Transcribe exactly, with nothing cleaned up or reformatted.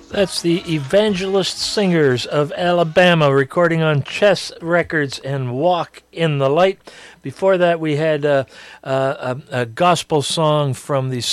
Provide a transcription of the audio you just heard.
That's the Evangelist Singers of Alabama, recording on Chess Records and Walk in the Light. Before that, we had uh, uh, a, a gospel song from the